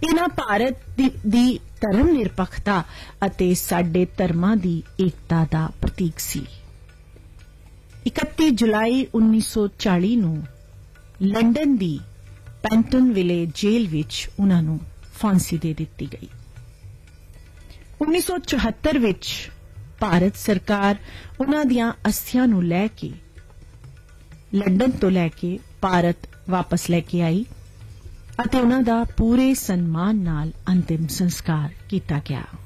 इन्हां भारत दी धर्म निरपखता अते साडे धर्मां दी एकता दा प्रतीक सी। 31 जुलाई 1940 नूं लंडन दी पैंटन विले जेल विच उन्हां नूं फांसी दे दित्ती गई। 1974 विच भारत सरकार उन्हां दियां अस्थियां नूं लैके लंडन तो लैके भारत वापस लैके आई अते उन्हां दा पूरे सन्मान नाल अंतिम संस्कार कीता गया।